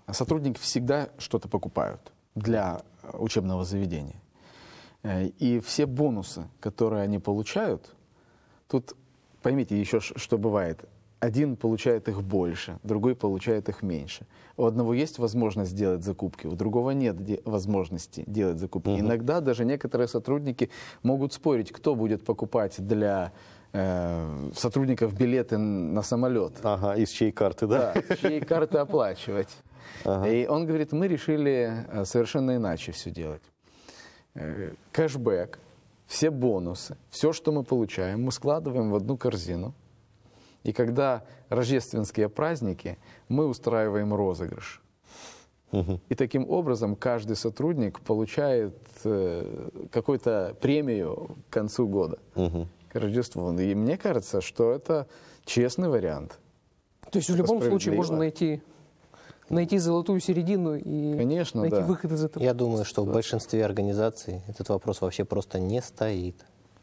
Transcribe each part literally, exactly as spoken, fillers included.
сотрудники всегда что-то покупают для учебного заведения. И все бонусы, которые они получают, тут поймите еще, что бывает. Один получает их больше, другой получает их меньше. У одного есть возможность сделать закупки, у другого нет де- возможности делать закупки. Угу. Иногда даже некоторые сотрудники могут спорить, кто будет покупать для э, сотрудников билеты на самолет. Ага, из чьей карты, да? Да, чьей карты оплачивать. Ага. И он говорит, мы решили совершенно иначе все делать. Кэшбэк, все бонусы, все, что мы получаем, мы складываем в одну корзину. И когда рождественские праздники, мы устраиваем розыгрыш. Угу. И таким образом каждый сотрудник получает э, какую-то премию к концу года, угу. к Рождеству. И мне кажется, что это честный вариант. То есть в любом случае можно найти, найти золотую середину и Конечно, найти да. выход из этого. Я думаю, что в большинстве организаций этот вопрос вообще просто не стоит.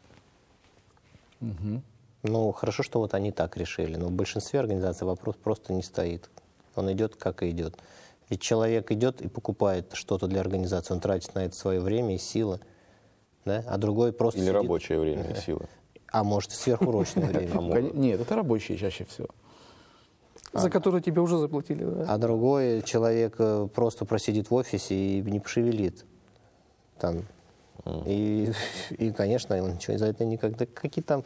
Угу. Ну, хорошо, что вот они так решили, но в большинстве организаций вопрос просто не стоит. Он идет, как и идет. Ведь человек идет и покупает что-то для организации, он тратит на это свое время и силы, да? А другой просто Или сидит... рабочее время и силы. А может, сверхурочное время. Нет, это рабочие чаще всего. За которые тебе уже заплатили, да? А другой человек просто просидит в офисе и не пошевелит. Там. И, и, конечно, он ничего за это никогда... Какие там...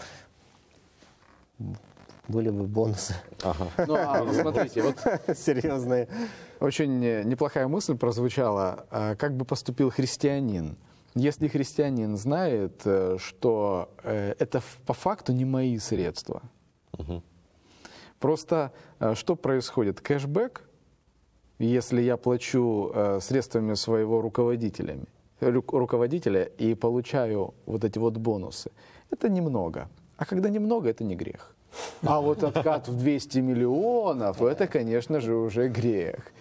были бы бонусы. Ага. Ну, а, смотрите, вот серьезные. Очень неплохая мысль прозвучала. Как бы поступил христианин? Если христианин знает, что это по факту не мои средства. Угу. Просто что происходит? Кэшбэк, если я плачу средствами своего руководителя, руководителя и получаю вот эти вот бонусы, это немного. А когда немного, это не грех. А вот откат в двести миллионов, это, конечно же, уже грех.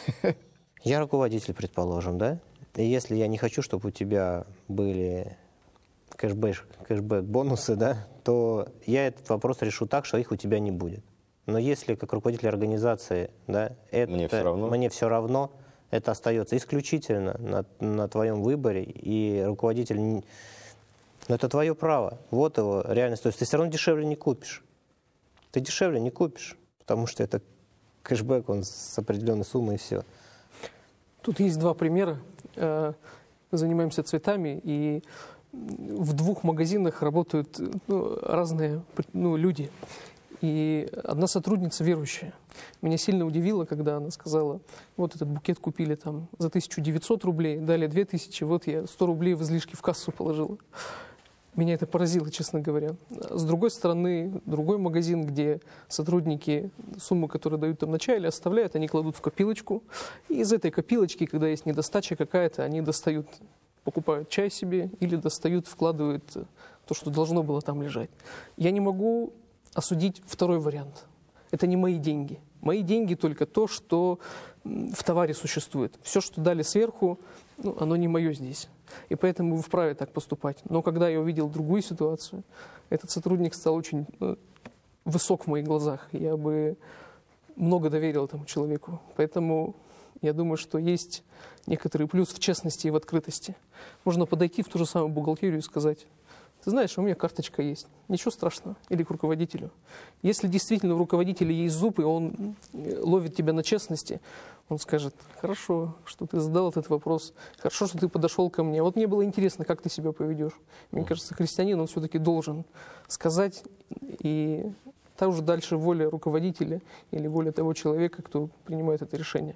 Я руководитель, предположим, да? И если я не хочу, чтобы у тебя были кэшбэк, кэшбэк-бонусы, да, то я этот вопрос решу так, что их у тебя не будет. Но если как руководитель организации, да, это, мне все равно, мне все равно это остается исключительно на, на твоем выборе, и руководитель... Но это твое право. Вот его реальность. То есть ты все равно дешевле не купишь. Ты дешевле не купишь, потому что это кэшбэк, он с определенной суммой и все. Тут есть два примера. Мы занимаемся цветами, и в двух магазинах работают ну, разные ну, люди. И одна сотрудница верующая. Меня сильно удивило, когда она сказала, вот этот букет купили там за тысячу девятьсот рублей, дали две тысячи, вот я сто рублей в излишки в кассу положила. Меня это поразило, честно говоря. С другой стороны, другой магазин, где сотрудники сумму, которую дают там вначале, оставляют, они кладут в копилочку. И из этой копилочки, когда есть недостача какая-то, они достают, покупают чай себе или достают, вкладывают то, что должно было там лежать. Я не могу осудить второй вариант. Это не мои деньги. Мои деньги только то, что в товаре существует. Все, что дали сверху, ну, оно не мое здесь. И поэтому вы вправе так поступать. Но когда я увидел другую ситуацию, этот сотрудник стал очень ну, высок в моих глазах. Я бы много доверил этому человеку. Поэтому я думаю, что есть некоторый плюс в честности и в открытости. Можно подойти в ту же самую бухгалтерию и сказать: ты знаешь, у меня карточка есть, ничего страшного. Или к руководителю. Если действительно у руководителя есть зуб, и он ловит тебя на честности, он скажет: хорошо, что ты задал этот вопрос, хорошо, что ты подошел ко мне. Вот мне было интересно, как ты себя поведешь. Мне кажется, христианин, он все-таки должен сказать, и там уже дальше воля руководителя или воля того человека, кто принимает это решение.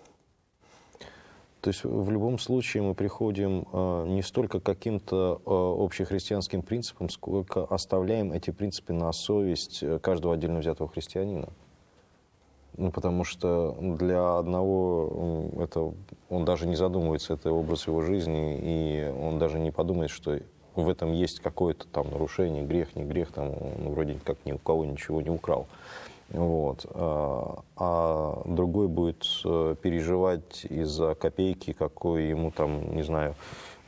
То есть в любом случае мы приходим э, не столько к каким-то э, общехристианским принципам, сколько оставляем эти принципы на совесть каждого отдельно взятого христианина. Ну, потому что для одного это, он даже не задумывается, это образ его жизни, и он даже не подумает, что в этом есть какое-то там нарушение, грех, не грех, там, он вроде как ни у кого ничего не украл. Вот. А другой будет переживать из-за копейки, какой ему там, не знаю,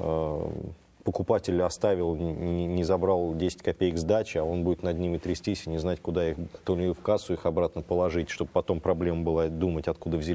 покупатель оставил, не забрал десять копеек сдачи, а он будет над ними трястись и не знать, куда их, то ли в кассу их обратно положить, чтобы потом проблема была думать, откуда взяли